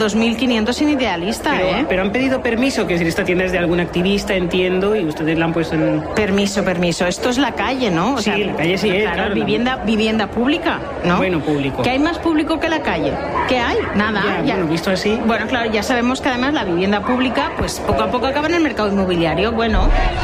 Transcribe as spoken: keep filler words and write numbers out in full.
dos mil quinientos sin idealista, pero, ¿eh? Pero han pedido permiso, que si esta tienda es de algún activista, entiendo, y ustedes la han puesto en... Permiso, permiso. Esto es la calle, ¿no? O Sí, sea, la calle sí es, claro, claro, vivienda, la... vivienda pública, ¿no? Bueno, público. ¿Qué hay más público que la calle? ¿Qué hay? Nada. Ya, ya. Bueno, visto así... Bueno, claro, ya sabemos que además la vivienda pública, pues poco a poco acaba en el mercado inmobiliario. Bueno...